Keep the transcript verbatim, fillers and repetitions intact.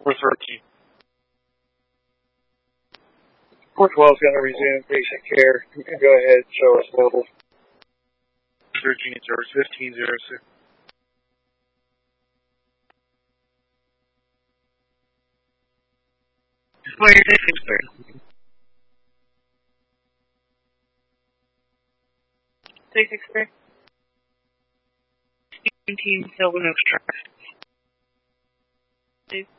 four thirteen. four twelve is going to resume patient care. You can go ahead and show us level. thirteen service fifteen oh six. Display your six sir. Six six sir. seventeen Sylvan Oaks Drive. Please.